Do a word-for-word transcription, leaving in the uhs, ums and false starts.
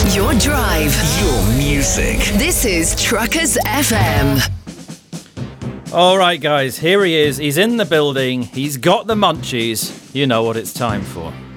Your drive. Your music. This is Truckers F M. All right, guys, here he is. He's in the building. He's got the munchies. You know what it's time for.